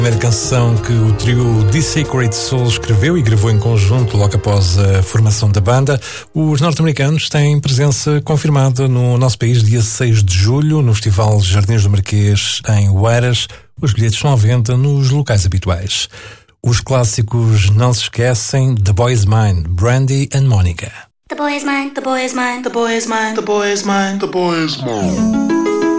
Primeira canção que o trio The Sacred Soul escreveu e gravou em conjunto logo após a formação da banda. Os norte-americanos têm presença confirmada no nosso país dia 6 de julho, no Festival Jardins do Marquês, em Oeiras. Os bilhetes estão à venda nos locais habituais. Os clássicos não se esquecem: The Boy Is Mine, Brandy and Monica. The boy is mine, the boy is mine, the boy is mine, the boy is mine, the boy is mine.